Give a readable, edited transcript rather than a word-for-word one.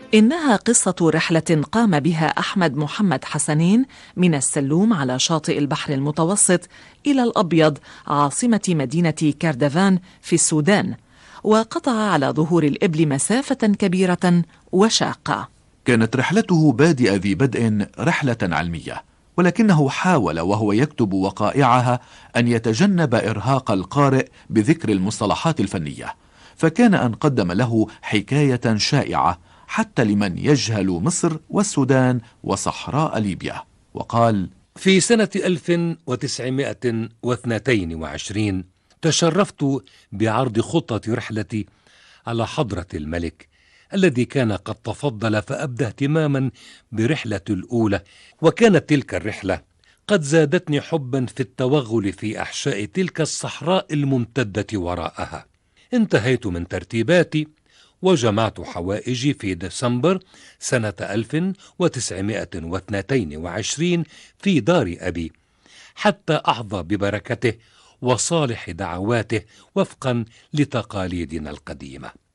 إنها قصة رحلة قام بها أحمد محمد حسنين من السلوم على شاطئ البحر المتوسط إلى الأبيض عاصمة مدينة كردفان في السودان، وقطع على ظهور الإبل مسافة كبيرة وشاقة. كانت رحلته بادئ ذي بدء رحلة علمية، ولكنه حاول وهو يكتب وقائعها أن يتجنب إرهاق القارئ بذكر المصطلحات الفنية، فكان أن قدم له حكاية شائعة حتى لمن يجهل مصر والسودان وصحراء ليبيا، وقال: في سنة 1922 تشرفت بعرض خطة رحلتي على حضرة الملك الذي كان قد تفضل فأبدى اهتماما برحلة الأولى، وكانت تلك الرحلة قد زادتني حبا في التوغل في أحشاء تلك الصحراء الممتدة وراءها. انتهيت من ترتيباتي وجمعت حوائجي في ديسمبر سنة 1922 في دار أبي حتى أحظى ببركته وصالح دعواته وفقا لتقاليدنا القديمة.